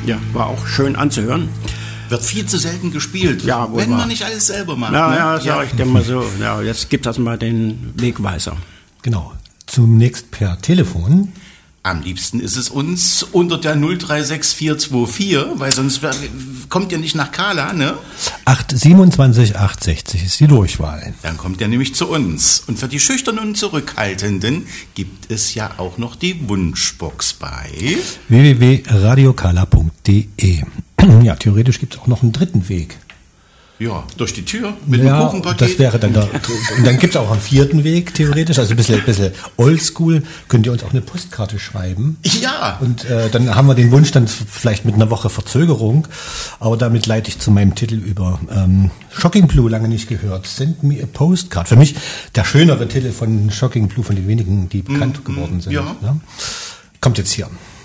Ja, war auch schön anzuhören. Wird viel zu selten gespielt, ja, wenn man nicht alles selber macht. Ja, sag ich dir mal so. Ja, jetzt gibt das mal den Wegweiser. Genau. Zunächst per Telefon. Am liebsten ist es uns unter der 036424, weil sonst kommt ihr nicht nach Kala, ne? 827 860 ist die Durchwahl. Dann kommt ihr nämlich zu uns. Und für die Schüchternen und Zurückhaltenden gibt es ja auch noch die Wunschbox bei www.radiokala.de. Ja, theoretisch gibt es auch noch einen dritten Weg. Ja, durch die Tür mit dem Kuchenpaket. Das wäre dann und dann gibt es auch einen vierten Weg, theoretisch, also ein bisschen oldschool. Könnt ihr uns auch eine Postkarte schreiben. Ja. Und dann haben wir den Wunsch dann vielleicht mit einer Woche Verzögerung. Aber damit leite ich zu meinem Titel über. Shocking Blue, lange nicht gehört. Send me a postcard. Für mich der schönere Titel von Shocking Blue, von den wenigen, die bekannt geworden sind. Ja. Ja? Kommt jetzt hier.